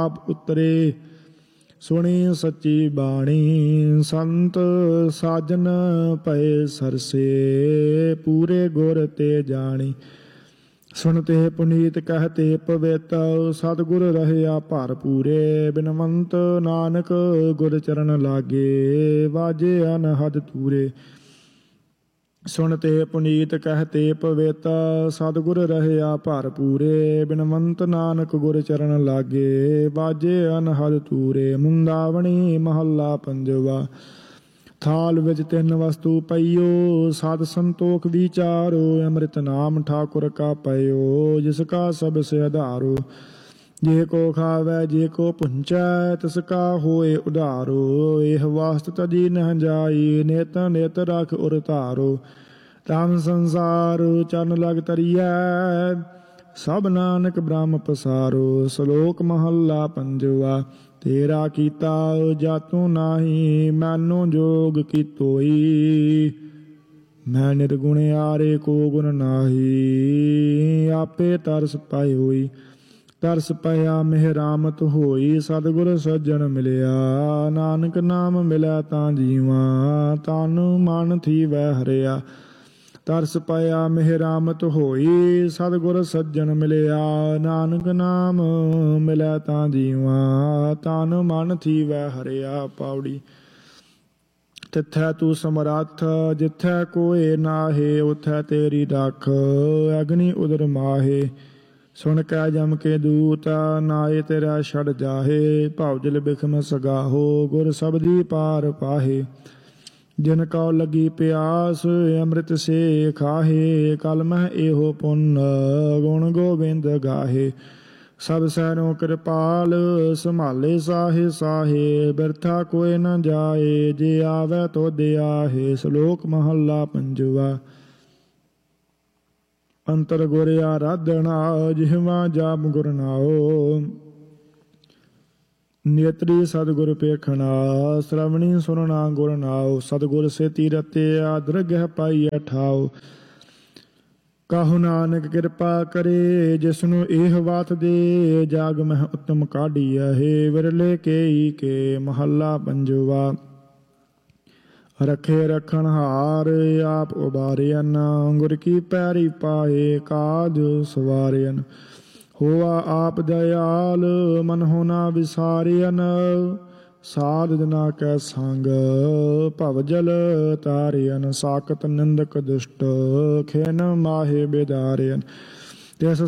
ਪਾਪ ਉਤਰੇ। ਸੁਣੀ ਸੱਚੀ ਬਾਣੀ ਸੰਤ ਸਾਜਨ ਭਏ ਸਰਸੇ, ਪੂਰੇ ਗੁਰ ਤੇ ਜਾਣੀ। ਸੁਣਤੇ ਪੁਨੀਤ ਕਹਤੇ ਪਵਿੱਤ, ਸਤਿਗੁਰ ਰਹਿਆ ਭਰ ਪੂਰੇ। ਬਿਨਵੰਤ ਨਾਨਕ ਗੁਰ ਚਰਨ ਲਾਗੇ, ਵਾਜੇ ਅਨਹਦ ਤੂਰੇ। ਸੁਣਤੇ ਪੁਨੀਤ ਕਹਤੇ ਪਵਿੱਤ, ਸਤਿਗੁਰ ਰਹਿਆ ਭਰ ਪੂਰੇ। ਬਿਨਵੰਤ ਨਾਨਕ ਗੁਰ ਚਰਨ ਲਾਗੇ, ਵਾਜੇ ਅਨਹਦ ਤੂਰੇ। ਮੁੰਦਾਵਣੀ ਮਹੱਲਾ ਪੰਜਵਾ। ਥਾਲ ਵਿੱਚ ਤਿੰਨ ਵਸਤੂ ਪਈਓ, ਸਤ ਸੰਤੋਖ ਵਿਚਾਰੋ। ਅੰਮ੍ਰਿਤ ਨਾਮ ਠਾਕੁਰ ਕਾ ਪਇਓ, ਜਿਸ ਕਾ ਸਭ ਸੇ ਆਧਾਰੋ। ਜੇ ਕੋ ਖਾਵੈ ਜੇ ਕੋ ਪੁੰਚੈ, ਤਿਸ ਕਾ ਹੋਏ ਉਧਾਰੋ। ਇਹ ਵਾਸਤ ਤਜੀ ਨ ਜਾਈ, ਨਿਤ ਨਿਤ ਰਖ ਉਰ ਧਾਰੋ। ਧੰਮ ਸੰਸਾਰ ਚਰਨ ਲਗ ਤਰੀਐ, ਸਭ ਨਾਨਕ ਬ੍ਰਹਮ ਪਸਾਰੋ। ਸ਼ਲੋਕ ਮਹੱਲਾ ਪੰਜਵਾ। ਤੇਰਾ ਕੀਤਾ ਜਾਤੂ ਨਾਹੀ, ਮੈਨੂ ਜੋਗ ਕੀ ਤੋਈ। ਮੈਂ ਨਿਰਗੁਣ ਆਰੇ ਕੋ ਗੁਣ ਨਾਹੀ, ਆਪੇ ਤਰਸ ਪਾਇ ਹੋਈ। ਤਰਸ ਪਿਆ ਮਿਹਰਾਮਤ ਹੋਈ, ਸਤਿਗੁਰ ਸੱਜਣ ਮਿਲਿਆ। ਨਾਨਕ ਨਾਮ ਮਿਲਿਆ ਤਾਂ ਜੀਵਾਂ, ਤਨ ਮਨ ਥੀਵੈ ਹਰਿਆ। ਤਰਸ ਪਿਆ ਮਿਹਰਾਮਤ ਹੋਈ, ਸਤਿਗੁਰ ਸੱਜਣ ਮਿਲਿਆ। ਨਾਨਕ ਨਾਮ ਮਿਲਿਆ ਤਾਂ ਜੀਵਾਂ, ਤਨ ਮਨ ਥੀਵੈ ਹਰਿਆ। ਪਾਉੜੀ। ਤਿੱਥੈ ਤੂੰ ਸਮਰੱਥ, ਜਿੱਥੈ ਕੋਇ ਨਾਹੇ। ਉਥੈ ਤੇਰੀ ਰੱਖ, ਅਗਨੀ ਉਦਰ ਮਾਹੇ। ਸੁਣ ਕੈ ਜਮ ਕੇ ਦੂਤ, ਨਾਏ ਤੇਰਾ ਛੜ ਜਾਹੇ। ਭਉਜਲ ਬਿਖਮ ਸਗਾਹੋ, ਗੁਰ ਸਬਦੀ ਪਾਰ ਪਾਹੇ। ਜਿਨ ਕਉ ਲੱਗੀ ਪਿਆਸ, ਅੰਮ੍ਰਿਤ ਸੇ ਖਾਹੇ। ਕਲ ਮਹਿ ਇਹੋ ਪੁੰਨ, ਗੁਣ ਗੋਬਿੰਦ ਗਾਹੇ। ਸਭ ਸੈਨੋ ਕਿਰਪਾਲ, ਸੰਭਾਲੇ ਸਾਹੇ ਸਾਹੇ। ਬਿਰਥਾ ਕੋਇ ਨ ਜਾਏ, ਜੇ ਆਵੈ ਤੁਧ ਆਹੇ। ਸ਼ਲੋਕ ਮਹੱਲਾ ਪੰਜਵਾ। ਅੰਤਰ ਗੁਰ ਆਰਾਧਨਾ, ਜਿਹਵਾ ਜਾਪ ਗੁਰ ਨਾਉ। ਨੇਤਰੀ ਸਤਿਗੁਰ ਪੇਖਣਾ, ਸ਼੍ਰਵਣੀ ਸੁਨਣਾ ਗੁਰ ਨਾਉ। ਸਤਿਗੁਰ ਸੇਤੀ ਰਤਿਆ, ਦਰਗਹਿ ਪਾਈਐ ਠਾਉ। ਕਾਹੂ ਨਾਨਕ ਕਿਰਪਾ ਕਰੇ, ਜਿਸਨੂੰ ਇਹ ਬਾਤ ਦੇ। ਜਾਗ ਮਹਿ ਉੱਤਮ ਕਾਢੀਐ, ਵਿਰਲੇ ਕੇਈ ਕੇ। ਮਹੱਲਾ ਪੰਜਵਾ। ਰਖੇ ਰਖਣ ਹਾਰ, ਆਪ ਉਬਾਰਿਅਨ। ਗੁਰ ਕੀ ਪੈਰੀ ਪਾਏ, ਕਾਜ ਸਵਾਰਿਅਨ। ਹੋਆ ਆਪ ਦਇਆਲ, ਮਨ ਹੋਣਾ ਵਿਸਾਰਿਅਨ। ਸਾਧ ਜਨਾ ਕੈ ਸੰਗ, ਭਵਜਲ ਤਾਰਿਅਨ। ਸਾਕਤ ਨਿੰਦਕ ਦੁਸ਼ਟ, ਖੇਨ ਮਾਹੇ ਬੇਦਾਰਿਅਨ। ਤਿਸ